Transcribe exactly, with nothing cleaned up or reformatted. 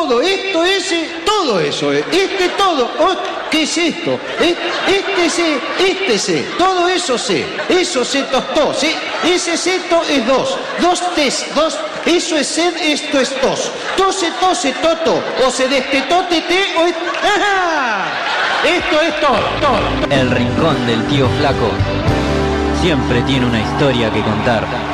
todo, esto, ese, todo eso, eh. este, todo. Oh, ¿qué es esto? Eh, Este sé, este sé, todo eso sé, eso se tostó, ¿sí? Ese seto es dos, dos tes, dos, eso es sed, esto es tos. Tose, tose, toto, o se destetó, tete, o es... ¡Ajá! Esto es todo, todo. El rincón del tío Flaco siempre tiene una historia que contar.